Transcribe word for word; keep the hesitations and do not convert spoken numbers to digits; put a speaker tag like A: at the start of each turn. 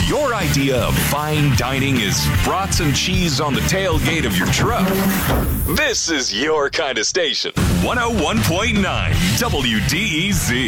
A: your idea of fine dining is brats and cheese on the tailgate of your truck, this is your kind of station. one oh one point nine W D E Z.